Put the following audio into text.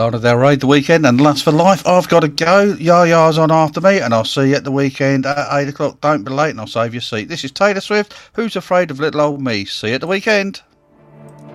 Lana Del Rey, The Weekend, and Lust for Life. I've got to go. Yaya's on after me, and I'll see you at the weekend at 8 o'clock. Don't be late, and I'll save your seat. This is Taylor Swift. Who's afraid of little old me? See you at the weekend.